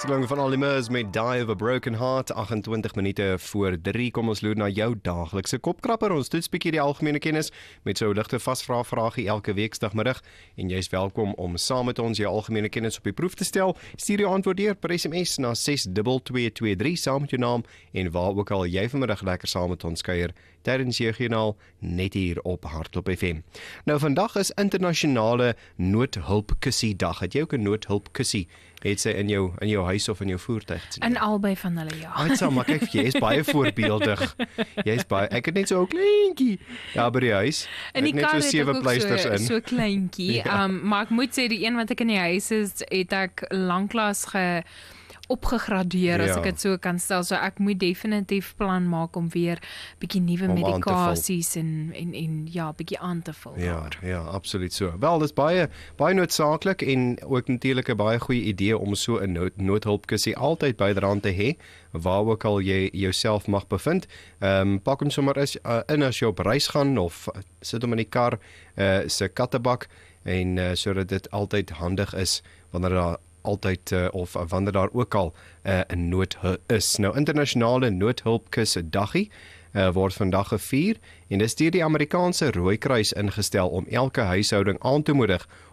Verwekseling van Alimers met Die of a Broken Heart, 28 minute voor 3, kom ons loer na jou daaglikse kopkrapper. Ons toets bietjie die algemene kennis met so 'n ligte vasvraagvraagie elke weekdagmiddag en jy is welkom om saam met ons jou algemene kennis op die proef te stel. Stuur jou antwoord deur per SMS na 62223 saam met jou naam en waar ook al jy vanmiddag lekker saam met ons kuier tydens jeugjoernaal net hier op Hardloop FM. Nou vandag is internasionale noodhulpkussie dag. Het jy ook 'n noodhulpkussie? Het sy in jou huis of in jou voertuig? In albei van hulle, ja. Aitsa, maar kyk, jy is baie voorbeeldig. Ek het net so 'n kleintjie. Ja, by die huis. In die net kar so het ek 7 ook pleisters in. so kleintjie. Ja. Maar ek moet sê die een wat ek in die huis is, het ek lanklaas opgegradeer, as Ja. ek dit so kan stel. So ek moet definitief plan maak om weer bietjie nuwe Om aan te vul. medikasies en ja, bietjie aan te vul. Ja, absoluut so. Wel, dis baie noodsaaklik en ook natuurlik 'n baie goeie idee om so 'n noodhulpkussie altyd byderhand te hê, waar ook al jy jouself mag bevind. Pak hom sommer in as jy op reis gaan of sit hom in die kar se kattebak en sodat dit altyd handig is wanneer daar of wanneer daar ook al 'n nood is. Nou, internasionale noodhulpkus daggie word vandag gevier en dis deur die Amerikaanse Rooikruis ingestel om elke huishouding aan te moedig